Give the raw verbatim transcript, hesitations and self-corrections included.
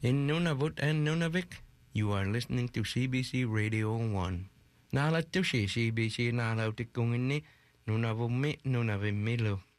In Nunavut and Nunavik, you are listening to C B C Radio one. Nala tushi C B C nala tikungini Nunavummi Nunavimmilu.